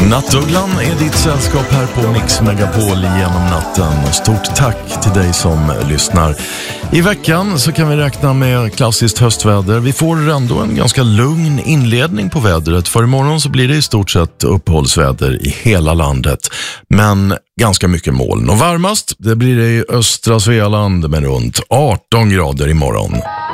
Nattugglan är ditt sällskap här på Mix Megapol genom natten. Och stort tack till dig som lyssnar. I veckan så kan vi räkna med klassiskt höstväder. Vi får ändå en ganska lugn inledning på vädret. För imorgon så blir det i stort sett uppehållsväder i hela landet. Men ganska mycket moln. Och varmast det blir det i östra Svealand med runt 18 grader imorgon.